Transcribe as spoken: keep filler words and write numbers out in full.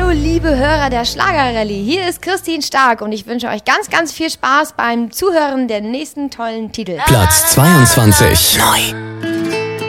Hallo liebe Hörer der Schlagerrallye, hier ist Christine Stark und ich wünsche euch ganz, ganz viel Spaß beim Zuhören der nächsten tollen Titel. Platz zweiundzwanzig. Neu.